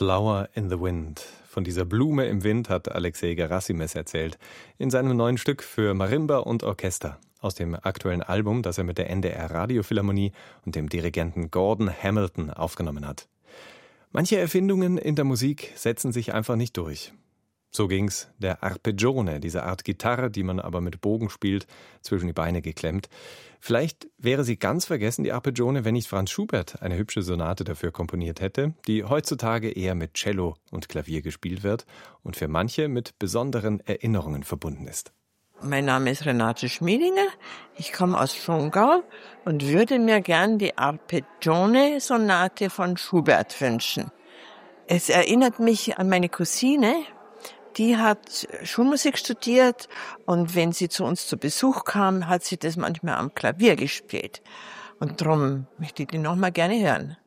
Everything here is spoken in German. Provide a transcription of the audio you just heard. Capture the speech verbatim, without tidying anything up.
Flower in the Wind. Von dieser Blume im Wind hat Alexei Gerasimès erzählt. In seinem neuen Stück für Marimba und Orchester. Aus dem aktuellen Album, das er mit der N D R Radiophilharmonie und dem Dirigenten Gordon Hamilton aufgenommen hat. Manche Erfindungen in der Musik setzen sich einfach nicht durch. So ging's der Arpeggione, diese Art Gitarre, die man aber mit Bogen spielt, zwischen die Beine geklemmt. Vielleicht wäre sie ganz vergessen, die Arpeggione, wenn nicht Franz Schubert eine hübsche Sonate dafür komponiert hätte, die heutzutage eher mit Cello und Klavier gespielt wird und für manche mit besonderen Erinnerungen verbunden ist. Mein Name ist Renate Schmiedinger, ich komme aus Schongau und würde mir gern die Arpeggione-Sonate von Schubert wünschen. Es erinnert mich an meine Cousine. Die hat Schulmusik studiert und wenn sie zu uns zu Besuch kam, hat sie das manchmal am Klavier gespielt. Und darum möchte ich die noch mal gerne hören.